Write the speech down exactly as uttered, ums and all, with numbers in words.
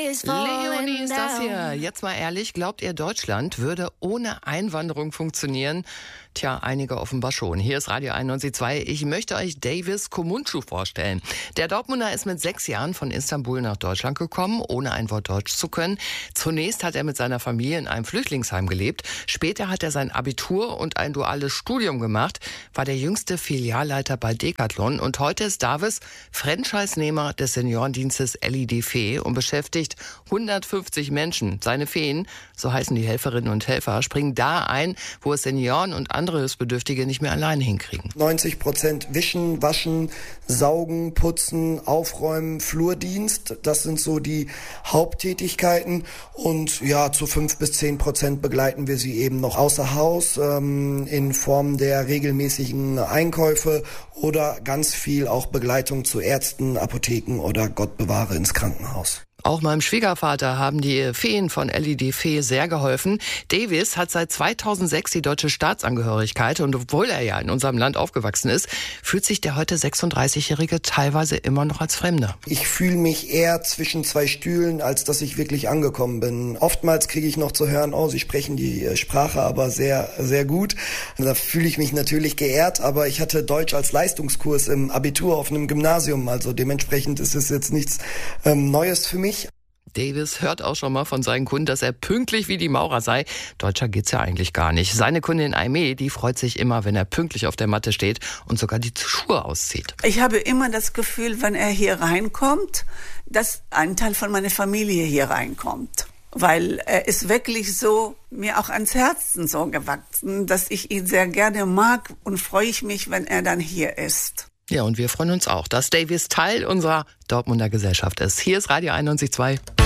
Leonie ist das hier. Jetzt mal ehrlich, glaubt ihr, Deutschland würde ohne Einwanderung funktionieren? Tja, einige offenbar schon. Hier ist Radio einundneunzig Komma zwei. Ich möchte euch Davis Comuncu vorstellen. Der Dortmunder ist mit sechs Jahren von Istanbul nach Deutschland gekommen, ohne ein Wort Deutsch zu können. Zunächst hat er mit seiner Familie in einem Flüchtlingsheim gelebt. Später hat er sein Abitur und ein duales Studium gemacht, war der jüngste Filialleiter bei Decathlon. Und heute ist Davis Franchise-Nehmer des Seniorendienstes L I D Fee und beschäftigt hundertfünfzig Menschen. Seine Feen, so heißen die Helferinnen und Helfer, springen da ein, wo es Senioren und andere Hilfsbedürftige nicht mehr alleine hinkriegen. neunzig Prozent wischen, waschen, saugen, putzen, aufräumen, Flurdienst. Das sind so die Haupttätigkeiten. Und ja, zu fünf bis zehn Prozent begleiten wir sie eben noch außer Haus ähm, in Form der regelmäßigen Einkäufe oder ganz viel auch Begleitung zu Ärzten, Apotheken oder Gott bewahre ins Krankenhaus. Auch meinem Schwiegervater haben die Feen von L I D Fee sehr geholfen. Davis hat seit zweitausendsechs die deutsche Staatsangehörigkeit und obwohl er ja in unserem Land aufgewachsen ist, fühlt sich der heute sechsunddreißigjährige teilweise immer noch als Fremder. Ich fühle mich eher zwischen zwei Stühlen, als dass ich wirklich angekommen bin. Oftmals kriege ich noch zu hören, oh, Sie sprechen die Sprache aber sehr, sehr gut. Da fühle ich mich natürlich geehrt, aber ich hatte Deutsch als Leistungskurs im Abitur auf einem Gymnasium, also dementsprechend ist es jetzt nichts ähm, Neues für mich. Davis hört auch schon mal von seinen Kunden, dass er pünktlich wie die Maurer sei. Deutscher geht's ja eigentlich gar nicht. Seine Kundin Aimee, die freut sich immer, wenn er pünktlich auf der Matte steht und sogar die Schuhe auszieht. Ich habe immer das Gefühl, wenn er hier reinkommt, dass ein Teil von meiner Familie hier reinkommt. Weil er ist wirklich so mir auch ans Herzen so gewachsen, dass ich ihn sehr gerne mag und freue ich mich, wenn er dann hier ist. Ja, und wir freuen uns auch, dass Davis Teil unserer Dortmunder Gesellschaft ist. Hier ist Radio einundneunzig Komma zwei.